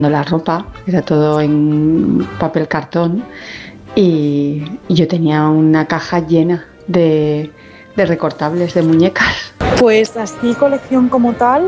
la ropa, era todo en papel cartón y yo tenía una caja llena de recortables de muñecas. Pues así colección como tal,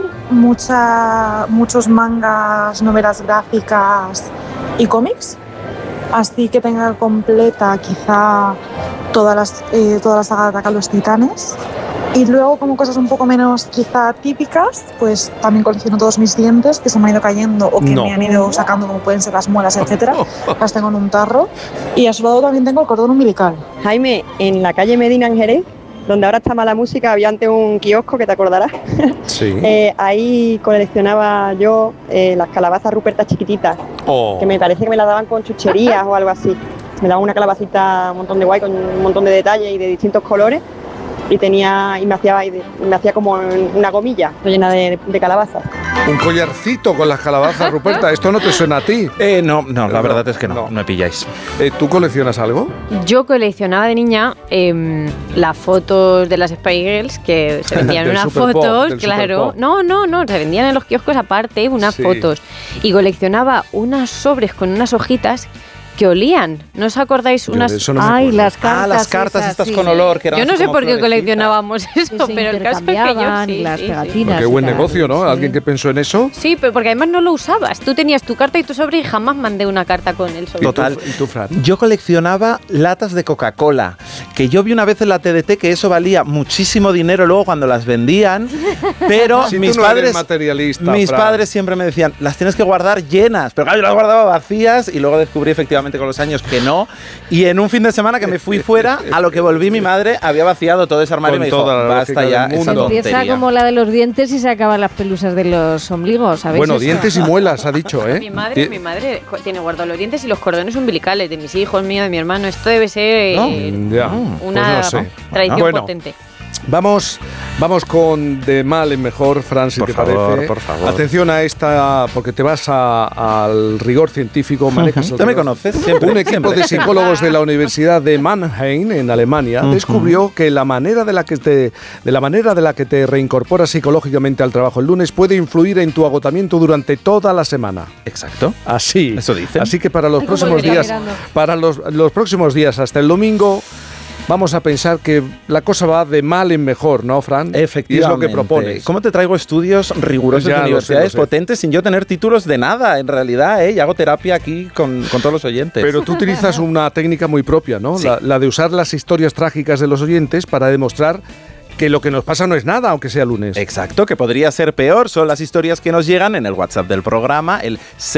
muchos mangas, novelas gráficas y cómics. Así que tenga completa quizá toda la saga de Ataque a los Titanes. Y luego como cosas un poco menos quizá típicas, pues también colecciono todos mis dientes que se me han ido cayendo o que me han ido sacando, como pueden ser las muelas, etcétera. Las tengo en un tarro. Y a su lado también tengo el cordón umbilical. Jaime, en la calle Medina en Jerez, donde ahora está Mala Música, había antes un kiosco, que te acordarás. Sí. Ahí coleccionaba yo las calabazas rupertas chiquititas, que me parece que me las daban con chucherías o algo así. Me daban una calabacita un montón de guay, con un montón de detalles y de distintos colores. Y me hacía como una gomilla llena de calabazas. Un collarcito con las calabazas, Ruperta. ¿Esto no te suena a ti? No, la verdad es que no me pilláis. ¿Tú coleccionas algo? Yo coleccionaba de niña las fotos de las Spice Girls, que se vendían unas fotos, claro. No, se vendían en los kioscos aparte unas fotos. Y coleccionaba unas sobres con unas hojitas que olían. ¿No os acordáis? Las cartas estas con olor. Que eran yo no sé por qué coleccionábamos eso, pero el caso es que yo las pegatinas. Qué buen negocio, ¿no? ¿Alguien que pensó en eso? Sí, pero porque además no lo usabas. Tú tenías tu carta y tu sobre y jamás mandé una carta con el sobre. Total. ¿Y tú, Fran? Yo coleccionaba latas de Coca-Cola, que yo vi una vez en la TDT que eso valía muchísimo dinero luego cuando las vendían, pero si mis padres siempre me decían, las tienes que guardar llenas, pero claro, yo las guardaba vacías y luego descubrí efectivamente con los años que no, y en un fin de semana que me fui fuera, a lo que volví mi madre había vaciado todo ese armario y me dijo, basta ya esa tontería. Empieza como la de los dientes y se acaban las pelusas de los ombligos, ¿sabéis? Bueno, dientes y muelas, ha dicho, ¿eh? Mi madre tiene guardados los dientes y los cordones umbilicales de mis hijos, mío, de mi hermano. Esto debe ser una tradición potente. Vamos con de mal en mejor, Fran, si te parece. Por favor. Atención a esta, porque te vas al rigor científico. ¿Tú me conoces? Un equipo de psicólogos de la Universidad de Mannheim, en Alemania, descubrió que la manera de la que te reincorporas psicológicamente al trabajo el lunes puede influir en tu agotamiento durante toda la semana. Exacto. Así. Eso dicen. Así que para los próximos días, los próximos días hasta el domingo, vamos a pensar que la cosa va de mal en mejor, ¿no, Fran? Efectivamente. Y es lo que propones. ¿Cómo te traigo estudios rigurosos de universidades potentes sin yo tener títulos de nada, en realidad, ¿eh? Y hago terapia aquí con todos los oyentes. Pero tú utilizas una técnica muy propia, ¿no? Sí. La de usar las historias trágicas de los oyentes para demostrar que lo que nos pasa no es nada, aunque sea lunes. Exacto, que podría ser peor. Son las historias que nos llegan en el WhatsApp del programa, el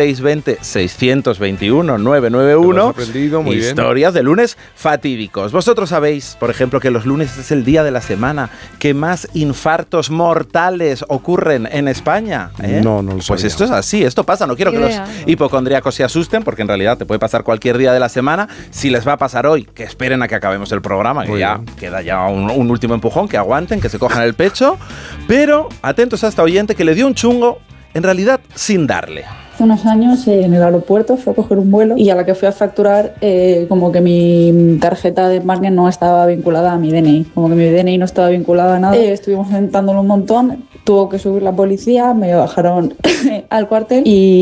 620-621-991. Muy historias de lunes fatídicos. Vosotros sabéis, por ejemplo, que los lunes es el día de la semana que más infartos mortales ocurren en España, ¿eh? No lo sé. Pues esto es así, esto pasa. No quiero que los hipocondríacos se asusten, porque en realidad te puede pasar cualquier día de la semana. Si les va a pasar hoy, que esperen a que acabemos el programa, que ya queda ya un último empujón, que aguanten, que se cojan el pecho, pero atentos a esta oyente que le dio un chungo, en realidad sin darle. Hace unos años en el aeropuerto fui a coger un vuelo y a la que fui a facturar como que mi tarjeta de Smartnet no estaba vinculada a mi DNI, como que mi DNI no estaba vinculado a nada. Estuvimos intentándolo un montón, tuvo que subir la policía, me bajaron al cuartel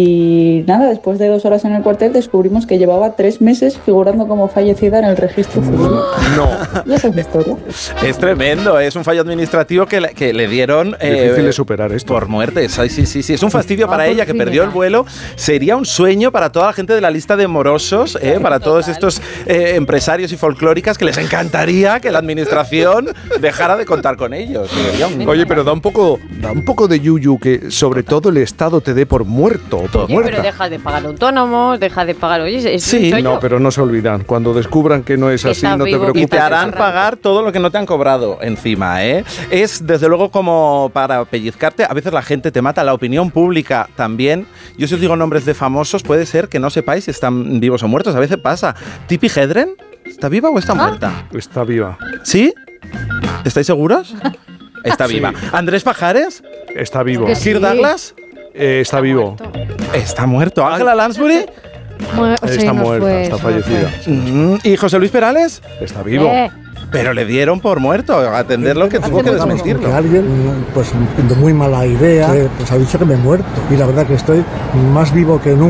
y nada, después de 2 horas en el cuartel descubrimos que llevaba 3 meses figurando como fallecida en el registro civil. No. Y esa es mi historia. Es tremendo, es un fallo administrativo que le dieron difícil de superar esto. Por muerte. Sí, es un fastidio para ella que perdió el vuelo. Sería un sueño para toda la gente de la lista de morosos, para todos estos empresarios y folclóricas que les encantaría que la administración dejara de contar con ellos. Oye, pero da un poco de yuyu que sobre todo el Estado te dé por muerto o por muerta. Pero deja de pagar autónomos, deja de pagar... Oye, sí, no, pero no se olvidan. Cuando descubran que no es así, no te preocupes. Y te harán pagar todo lo que no te han cobrado encima, ¿eh? Es, desde luego, como para pellizcarte. A veces la gente te mata, la opinión pública también. Yo si os digo nombres de famosos, puede ser que no sepáis si están vivos o muertos. A veces pasa. ¿Tippi Hedren? ¿Está viva o está muerta? Está viva. ¿Sí? ¿Estáis seguros? Está viva. Sí. ¿Andrés Pajares? Está vivo. ¿Kirk Douglas? Está vivo. Está muerto. ¿Ángela Lansbury? Está muerta, está fallecida. ¿Y José Luis Perales? Está vivo. Pero le dieron por muerto, atender lo que tuvo que desmentirlo. Que alguien, pues de muy mala idea, pues ha dicho que me he muerto. Y la verdad que estoy más vivo que nunca.